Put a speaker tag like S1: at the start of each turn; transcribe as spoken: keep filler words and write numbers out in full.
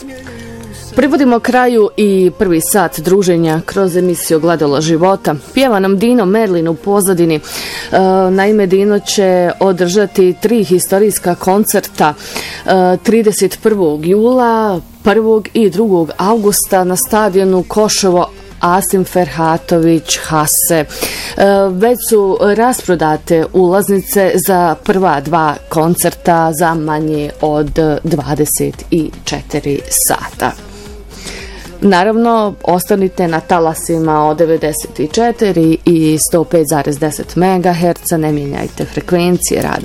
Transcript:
S1: Privodimo kraju i prvi sat druženja kroz emisiju Gledalo života. Pjeva nam Dino Merlin u pozadini. E, naime, Dino će održati tri historijska koncerta e, trideset prvog jula, prvog i drugog avgusta na stadionu Koševo Asim Ferhatović Hase. Već su rasprodate ulaznice za prva dva koncerta za manje od dvadeset četiri sata. Naravno, ostanite na talasima od devedeset četiri i sto pet zarez deset megaherca, ne mijenjajte frekvencije, radi